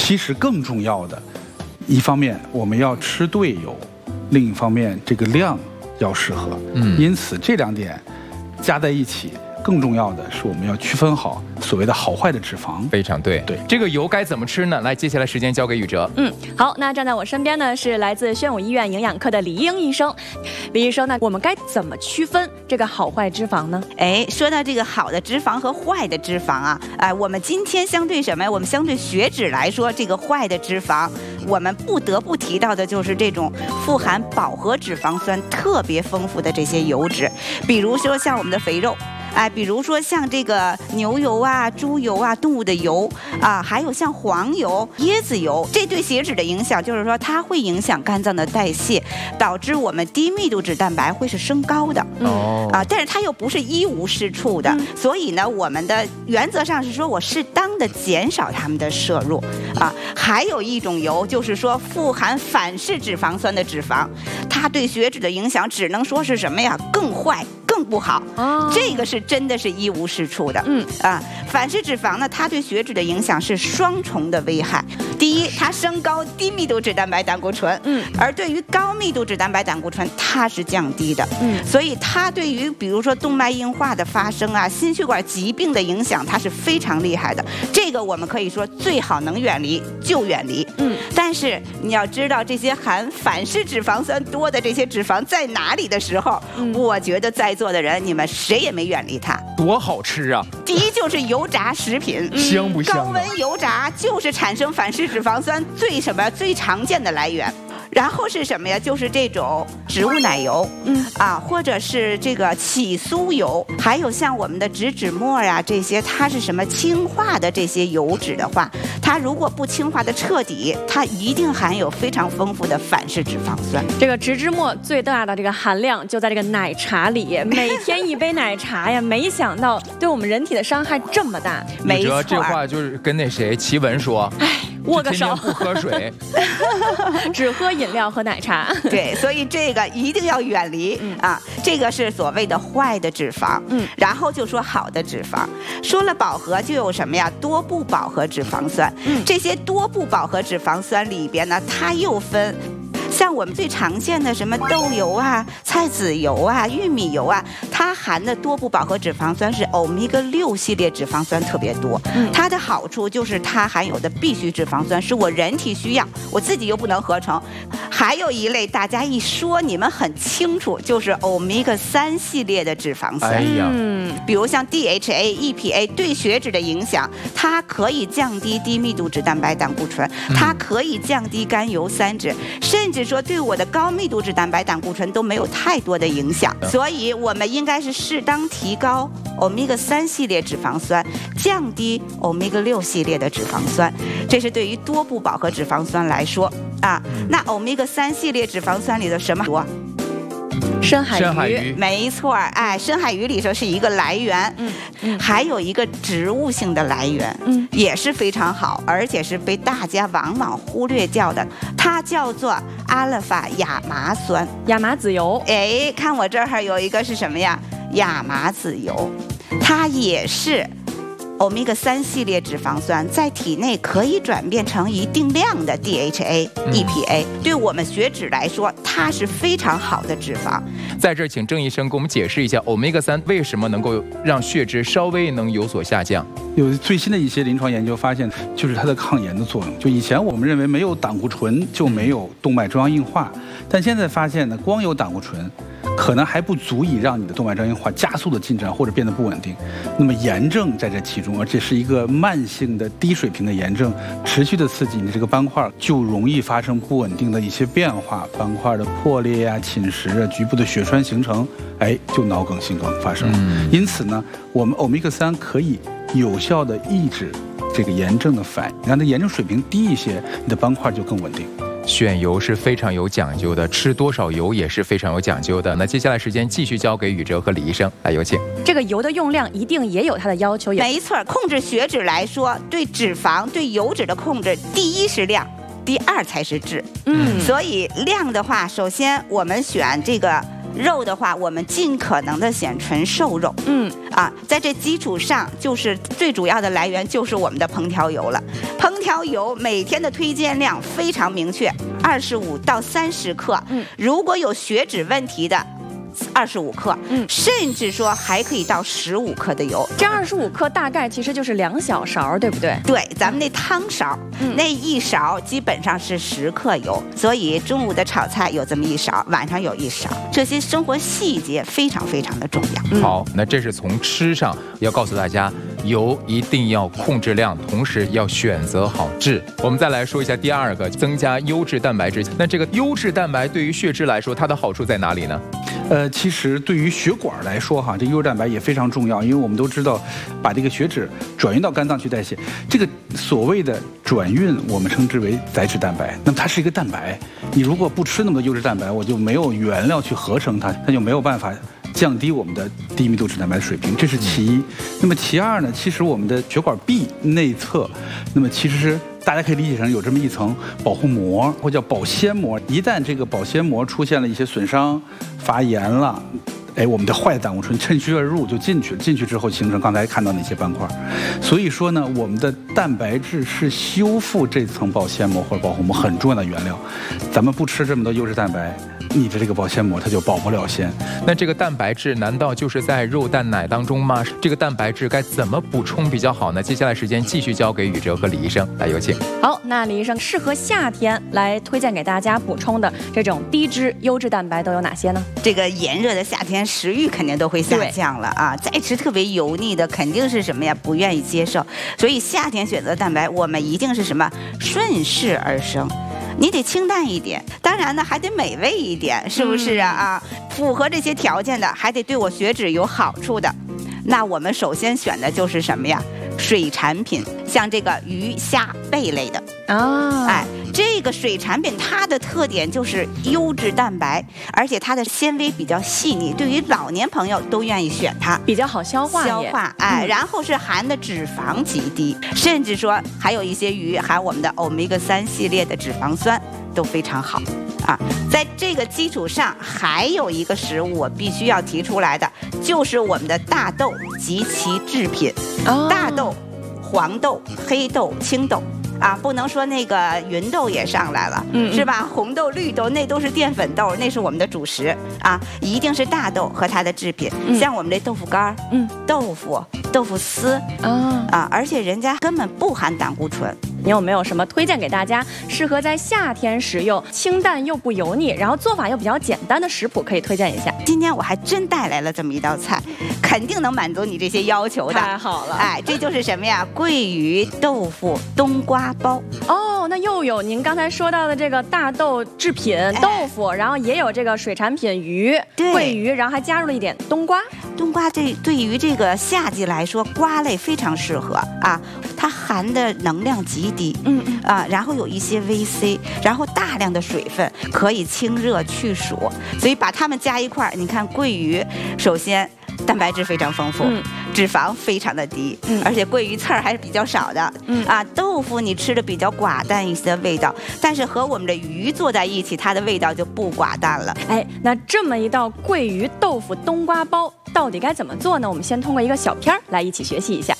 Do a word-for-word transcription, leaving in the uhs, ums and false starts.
其实更重要的，一方面我们要吃对油，另一方面这个量要适合。嗯，因此这两点加在一起，更重要的是我们要区分好所谓的好坏的脂肪。 非常对。 对， 这个油该怎么吃呢？来，接下来时间交给宇哲。 嗯，好，那站在我身边呢是来自宣武医院营养科的李英医生。李医生呢，我们该怎么区分这个好坏脂肪呢？ 哎，说到这个好的脂肪和坏的脂肪啊，哎，我们今天相对什么呀？我们相对血脂来说，这个坏的脂肪，我们不得不提到的就是这种富含饱和脂肪酸特别丰富的这些油脂，比如说像我们的肥肉。哎，比如说像这个牛油啊、猪油啊、动物的油啊，还有像黄油、椰子油，这对血脂的影响就是说它会影响肝脏的代谢，导致我们低密度脂蛋白会是升高的。 哦、 嗯、啊，但是它又不是一无是处的，嗯、所以呢，我们的原则上是说我适当的减少它们的摄入啊。还有一种油就是说富含反式脂肪酸的脂肪，它对血脂的影响只能说是什么呀？更坏。更不好，哦、这个是真的是一无是处的。嗯啊，反式脂肪呢，它对血脂的影响是双重的危害。第一，它升高低密度脂蛋白胆固醇，嗯，而对于高密度脂蛋白胆固醇，它是降低的，嗯，所以它对于比如说动脉硬化的发生啊、心血管疾病的影响，它是非常厉害的。这个我们可以说最好能远离就远离，嗯。但是你要知道，这些含反式脂肪酸多的这些脂肪在哪里的时候，嗯、我觉得在做的人，你们谁也没远离它。 多好吃啊！ 第一就是油炸食品， 嗯、香不香、啊？ 高温油炸就是产生反式脂肪酸最什么最常见的来源。然后是什么呀？就是这种植物奶油，嗯啊，或者是这个起酥油，还有像我们的植脂末呀、啊、这些，它是什么氢化的这些油脂的话，它如果不氢化的彻底，它一定含有非常丰富的反式脂肪酸。 这个植脂末最大的这个含量就在这个奶茶里，每天一杯奶茶呀，没想到对我们人体的伤害这么大。 没错， 这话就是跟那谁奇文说， 哎，握个手， 不喝水， 只喝饮料和奶茶。 对，所以这个一定要远离、嗯、啊。这个是所谓的坏的脂肪。嗯，然后就说好的脂肪。说了饱和就有什么呀？多不饱和脂肪酸。嗯，这些多不饱和脂肪酸里边呢，它又分。像我们最常见的什么豆油啊、菜籽油啊、玉米油啊，它含的多不饱和脂肪酸是欧米伽六系列脂肪酸特别多。嗯，它的好处就是它含有的必需脂肪酸是我人体需要，我自己又不能合成。还有一类大家一说你们很清楚，就是欧米伽三系列的脂肪酸。 哎呀， 嗯，比如像 D H A、E P A 对血脂的影响，它可以降低低密度脂蛋白胆固醇，它可以降低甘油三酯，甚至说对我的高密度脂蛋白胆固醇都没有太多的影响。所以我们应该是适当提高欧米伽三系列脂肪酸，降低欧米伽六系列的脂肪酸，这是对于多不饱和脂肪酸来说啊。那欧米伽三系列脂肪酸里的什么多？ 深海鱼， 深海鱼没错，哎，深海鱼里头是一个来源，嗯嗯，还有一个植物性的来源，嗯，也是非常好，而且是被大家往往忽略掉的，它叫做阿尔法亚麻酸， 亚麻籽油。 哎，看我这儿还有一个是什么呀？亚麻籽油，它也是欧米伽三系列脂肪酸，在体内可以转变成一定量的 D H A、E P A，嗯，对我们血脂来说，它是非常好的脂肪。 在这儿，请郑医生给我们解释一下，欧米伽三为什么能够让血脂稍微能有所下降？ 有最新的一些临床研究发现，就是它的抗炎的作用。就以前我们认为没有胆固醇就没有动脉粥样硬化，但现在发现呢，光有胆固醇可能还不足以让你的动脉粥样硬化加速的进展或者变得不稳定。那么炎症在这其中，而且是一个慢性的低水平的炎症，持续的刺激你这个斑块，就容易发生不稳定的一些变化，斑块的破裂啊、侵蚀啊、局部的血栓形成，哎，就脑梗、心梗发生了。因此呢，我们欧米伽三可以有效的抑制这个炎症的反应，让它炎症水平低一些，你的斑块就更稳定。 选油是非常有讲究的，吃多少油也是非常有讲究的。那接下来时间继续交给宇哲和李医生，来有请。 这个油的用量一定也有它的要求， 没错，控制血脂来说，对脂肪、对油脂的控制，第一是量，第二才是质。嗯，所以量的话，首先我们选这个肉的话，我们尽可能的选纯瘦肉。 嗯， 啊，在这基础上，就是最主要的来源就是我们的烹调油了。烹调油每天的推荐量非常明确，二十五到三十克。 嗯， 如果有血脂问题的，二十五克， 嗯， 甚至说还可以到十五克的油。 这二十五克大概其实就是两小勺，对不对？ 对，咱们那汤勺， 嗯、 那一勺基本上是十克油，所以中午的炒菜有这么一勺，晚上有一勺，这些生活细节非常非常的重要。 嗯、 好，那这是从吃上要告诉大家，油一定要控制量，同时要选择好质。我们再来说一下第二个，增加优质蛋白质。那这个优质蛋白对于血脂来说，它的好处在哪里呢？ 呃，其实对于血管来说，哈，这优质蛋白也非常重要，因为我们都知道，把这个血脂转运到肝脏去代谢，这个所谓的转运，我们称之为载脂蛋白。那么它是一个蛋白，你如果不吃那么多优质蛋白，我就没有原料去合成它，它就没有办法降低我们的低密度脂蛋白的水平，这是其一。那么其二呢，其实我们的血管壁内侧，那么其实是大家可以理解成有这么一层保护膜，或叫保鲜膜。一旦这个保鲜膜出现了一些损伤、发炎了，哎，我们的坏的胆固醇趁虚而入就进去了，进去之后形成刚才看到那些斑块。所以说呢，我们的蛋白质是修复这层保鲜膜或者保护膜很重要的原料。咱们不吃这么多优质蛋白，你的这个保鲜膜它就保不了鲜。 那这个蛋白质难道就是在肉蛋奶当中吗？这个蛋白质该怎么补充比较好呢？接下来时间继续交给宇哲和李医生，来有请。 好，那李医生适合夏天来推荐给大家补充的这种低脂优质蛋白都有哪些呢？ 这个炎热的夏天，食欲肯定都会下降了啊！再吃特别油腻的，肯定是什么呀？不愿意接受。所以夏天选择蛋白，我们一定是什么？顺势而生。你得清淡一点，当然呢还得美味一点，是不是啊？啊，符合这些条件的，还得对我血脂有好处的。那我们首先选的就是什么呀？水产品，像这个鱼虾贝类的啊， 哎，这个水产品它的特点就是优质蛋白，而且它的纤维比较细腻，对于老年朋友都愿意选它， 比较好消化。 消化，哎， 嗯、 然后是含的脂肪极低，甚至说还有一些鱼含我们的欧米伽三系列的脂肪酸都非常好。啊，在这个基础上，还有一个食物我必须要提出来的，就是我们的大豆及其制品。 哦、 大豆、黄豆、黑豆、青豆。啊，不能说那个芸豆也上来了， 嗯， 是吧？红豆、绿豆那都是淀粉豆，那是我们的主食啊，一定是大豆和它的制品， 嗯、 像我们这豆腐干， 嗯， 豆腐、豆腐丝啊啊，而且人家根本不含胆固醇。 你有没有什么推荐给大家适合在夏天食用、清淡又不油腻，然后做法又比较简单的食谱可以推荐一下？ 今天我还真带来了这么一道菜，肯定能满足你这些要求的。 太好了， 哎，这就是什么呀？桂鱼豆腐冬瓜包。 哦，那又有您刚才说到的这个大豆制品、哎、豆腐，然后也有这个水产品鱼、桂鱼，然后还加入了一点冬瓜。 冬瓜对对于这个夏季来说，瓜类非常适合啊，它含的能量极低， 嗯嗯啊，然后有一些 V C， 然后大量的水分可以清热去暑，所以把它们加一块儿，你看桂鱼，首先蛋白质非常丰富， 嗯、 脂肪非常的低， 嗯、 而且桂鱼刺儿还是比较少的， 嗯啊，豆腐你吃的比较寡淡一些的味道，但是和我们的鱼做在一起，它的味道就不寡淡了。 哎，那这么一道桂鱼豆腐冬瓜包到底该怎么做呢？我们先通过一个小片儿来一起学习一下。